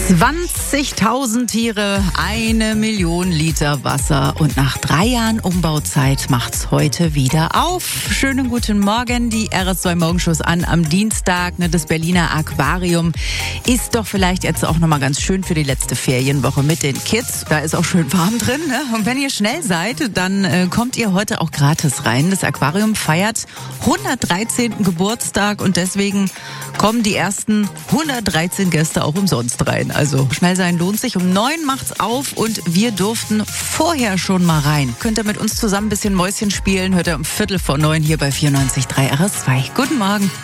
20.000 Tiere, 1 Million Liter Wasser und nach 3 Jahren Umbauzeit macht's heute wieder auf. Schönen guten Morgen, die RS2 Morgenshows an am Dienstag. Das Berliner Aquarium ist doch vielleicht jetzt auch nochmal ganz schön für die letzte Ferienwoche mit den Kids. Da ist auch schön warm drin, ne? Und wenn ihr schnell seid, dann kommt ihr heute auch gratis rein. Das Aquarium feiert 113. Geburtstag und deswegen kommen die ersten 113 Gäste auch umsonst rein. Also schnell sein lohnt sich. Um 9 macht's auf und wir durften vorher schon mal rein. Könnt ihr mit uns zusammen ein bisschen Mäuschen spielen? Hört ihr um 8:45 hier bei 94.3 RS2. Guten Morgen.